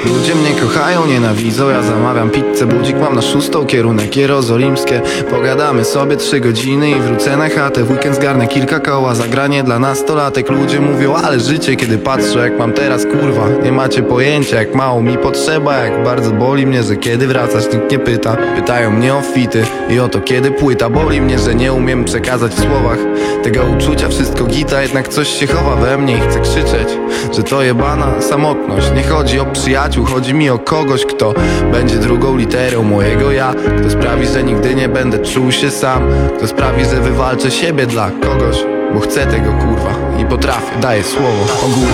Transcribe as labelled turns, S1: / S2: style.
S1: Ludzie mnie kochają, nienawidzą. Ja zamawiam pizzę, budzik mam na 6, kierunek jerozolimskie. Pogadamy sobie 3 godziny i wrócę na chatę. W weekend zgarnę kilka koła, zagranie dla nastolatek. Ludzie mówią, ale życie, kiedy patrzę jak mam teraz, kurwa. Nie macie pojęcia, jak mało mi potrzeba, jak bardzo boli mnie, że kiedy wracasz, nikt nie pyta. Pytają mnie o fity i o to, kiedy płyta. Boli mnie, że nie umiem przekazać w słowach tego uczucia, wszystko gita, jednak coś się chowa we mnie i chcę krzyczeć, że to jebana samotność. Nie chodzi o przyjaciół, chodzi mi o kogoś, kto będzie drugą literą mojego ja. Kto sprawi, że nigdy nie będę czuł się sam. Kto sprawi, że wywalczę siebie dla kogoś, bo chcę tego, kurwa, i potrafię, daję słowo ogólnie.